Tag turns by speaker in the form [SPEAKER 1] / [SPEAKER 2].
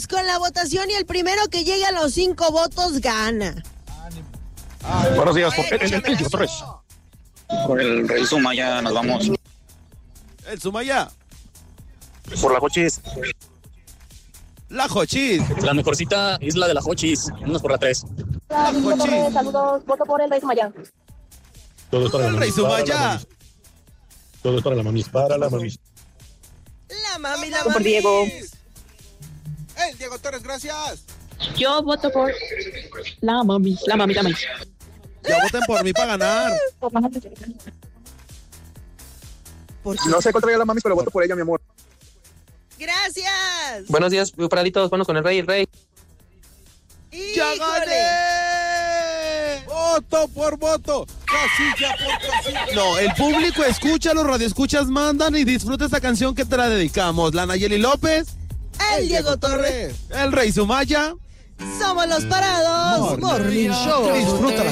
[SPEAKER 1] vamos con la votación y el primero que llegue a los 5 votos gana.
[SPEAKER 2] Buenos días, por el Torres.
[SPEAKER 3] Por el Rey Sumaya nos vamos.
[SPEAKER 4] El Sumaya.
[SPEAKER 2] Por la Jochis.
[SPEAKER 4] La Jochis.
[SPEAKER 5] La mejorcita es la de la Jochis. Unos por la 3.
[SPEAKER 4] La Jochis.
[SPEAKER 6] Saludos, voto por el Rey Sumaya.
[SPEAKER 2] Todo es para
[SPEAKER 4] El Rey Sumaya.
[SPEAKER 2] Todo es para la mamis. Para la mamis.
[SPEAKER 1] La mami, la
[SPEAKER 6] Por
[SPEAKER 1] mami.
[SPEAKER 6] Diego.
[SPEAKER 4] El Diego Torres, gracias.
[SPEAKER 6] Yo voto por la mami. La mami.
[SPEAKER 4] Ya voten por mí para ganar.
[SPEAKER 2] No sé cuál traía la mamis, pero voto por ella, mi amor.
[SPEAKER 1] Gracias.
[SPEAKER 5] Buenos días, paraditos. Vamos con el Rey.
[SPEAKER 4] ¡Ya
[SPEAKER 1] Híjole.
[SPEAKER 4] gané! ¡Voto por voto! ¡Casilla por casilla! No, el público escucha, los radioescuchas mandan y disfruta esta canción que te la dedicamos. La Nayeli López.
[SPEAKER 1] El Diego Torres.
[SPEAKER 4] El Rey Sumaya.
[SPEAKER 1] Somos los parados. Morning Show.
[SPEAKER 4] Disfrútala.